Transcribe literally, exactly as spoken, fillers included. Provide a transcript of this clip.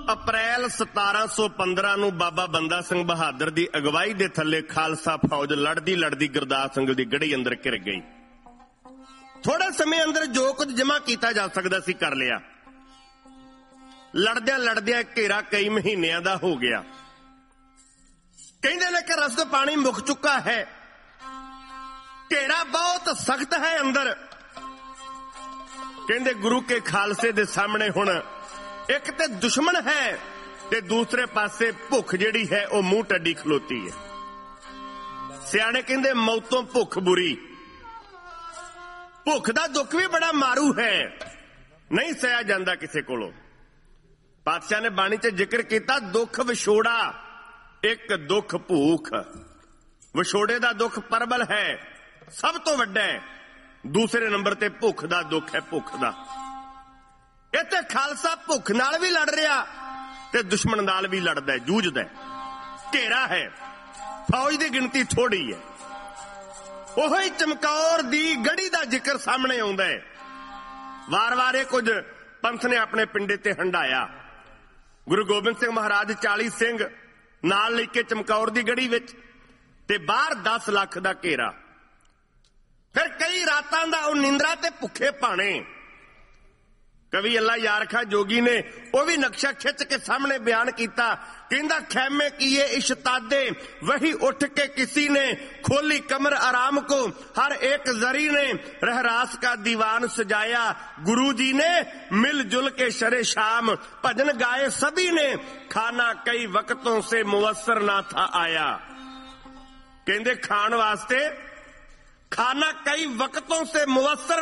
ਅਪ੍ਰੈਲ ਸਤਾਰਾਂ ਸੌ ਪੰਦਰਾਂ ਨੂੰ ਬਾਬਾ ਬੰਦਾ ਸਿੰਘ ਬਹਾਦਰ ਦੀ ਅਗਵਾਈ ਦੇ ਥੱਲੇ ਖਾਲਸਾ ਫੌਜ ਲੜਦੀ ਲੜਦੀ ਗੁਰਦਾਸ ਸਿੰਘ ਦੀ ਗੜੀ ਅੰਦਰ ਘਿਰ ਗਈ। ਥੋੜੇ ਸਮੇਂ ਅੰਦਰ ਜੋ ਕੁਝ ਜਮ੍ਹਾਂ ਕੀਤਾ ਜਾ ਸਕਦਾ ਸੀ ਕਰ ਲਿਆ। ਲੜਦਿਆਂ ਲੜਦਿਆਂ ਘੇਰਾ ਕਈ ਮਹੀਨਿਆਂ ਦਾ ਹੋ ਗਿਆ। ਕਹਿੰਦੇ ਨੇ ਕਿ ਰਸਦ ਪਾਣੀ ਮੁੱਕ ਚੁੱਕਾ ਹੈ, ਘੇਰਾ ਬਹੁਤ ਸਖਤ ਹੈ ਅੰਦਰ। ਕਹਿੰਦੇ ਗੁਰੂ ਕੇ ਖਾਲਸੇ ਦੇ ਸਾਹਮਣੇ ਹੁਣ ਇੱਕ ਤੇ ਦੁਸ਼ਮਣ ਹੈ ਤੇ ਦੂਸਰੇ ਪਾਸੇ ਭੁੱਖ ਜਿਹੜੀ ਹੈ ਉਹ ਮੂੰਹ ਟੱਡੀ ਖਲੋਤੀ ਹੈ। ਸਿਆਣੇ ਕਹਿੰਦੇ ਮੌਤੋਂ ਭੁੱਖ ਬੁਰੀ। ਭੁੱਖ ਦਾ ਦੁੱਖ ਵੀ ਬੜਾ ਮਾਰੂ ਹੈ, ਨਹੀਂ ਸਹਿਆ ਜਾਂਦਾ ਕਿਸੇ ਕੋਲੋਂ। ਪਾਤਸ਼ਾਹ ਨੇ ਬਾਣੀ 'ਚ ਜ਼ਿਕਰ ਕੀਤਾ ਦੁੱਖ ਵਿਛੋੜਾ, ਇੱਕ ਦੁੱਖ ਭੂਖ। ਵਿਛੋੜੇ ਦਾ ਦੁੱਖ ਪ੍ਰਬਲ ਹੈ, ਸਭ ਤੋਂ ਵੱਡਾ ਹੈ। ਦੂਸਰੇ ਨੰਬਰ ਤੇ ਭੁੱਖ ਦਾ ਦੁੱਖ ਹੈ, ਭੁੱਖ ਦਾ। ਇੱਥੇ ਖਾਲਸਾ ਭੁੱਖ ਨਾਲ ਵੀ ਲੜ ਰਿਹਾ ਤੇ ਦੁਸ਼ਮਣ ਨਾਲ ਵੀ ਲੜਦਾ, ਜੂਝਦਾ। ਘੇਰਾ ਹੈ, ਫੌਜ ਦੀ ਗਿਣਤੀ ਥੋੜੀ ਹੈ। ਉਹੀ ਹੀ ਚਮਕੌਰ ਦੀ ਗੜੀ ਦਾ ਜ਼ਿਕਰ ਸਾਹਮਣੇ ਆਉਂਦਾ ਹੈ। ਵਾਰ-ਵਾਰ ਇਹ ਕੁਝ ਪੰਥ ਨੇ ਆਪਣੇ ਪਿੰਡੇ ਤੇ ਹੰਢਾਇਆ। ਗੁਰੂ ਗੋਬਿੰਦ ਸਿੰਘ ਮਹਾਰਾਜ ਚਾਲੀ ਸਿੰਘ ਨਾਲ ਲੈ ਕੇ ਚਮਕੌਰ ਦੀ ਗੜੀ ਵਿੱਚ ਤੇ ਬਾਹਰ ਦਸ ਲੱਖ ਦਾ ਘੇਰਾ। ਫਿਰ ਕਈ ਰਾਤਾਂ ਦਾ ਉਹ ਨਿੰਦਰਾ ਤੇ ਭੁੱਖੇ ਭਾਣੇ। ਕਵੀ ਅੱਲਾ ਯਾਰ ਖਾਂ ਜੋਗੀ ਨੇ ਉਹ ਵੀ ਨਕਸ਼ਾ ਖਿੱਚ ਕੇ ਸਾਹਮਣੇ ਬਿਆਨ ਕੀਤਾ। ਕਹਿੰਦਾ ਖੈਮੇ ਕੀਏ इश्तादे वही उठ के किसी ने खोली कमर आराम को हर एक जरी ने रहरास का दीवान सजाया गुरु जी ने मिलजुल के शरे शाम भजन गाए सभी ने खाना कई वक्तों से मुवस्सर ना था आया। कहते खान वास्ते खाना कई वक्तों से मुवस्सर